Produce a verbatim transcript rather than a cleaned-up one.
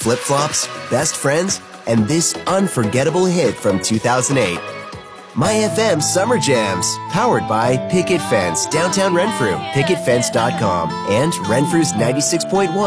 flip-flops, best friends, and this unforgettable hit from two thousand eight. My F M Summer Jams, powered by Picket Fence, downtown Renfrew, picket fence dot com, and Renfrew's ninety-six point one.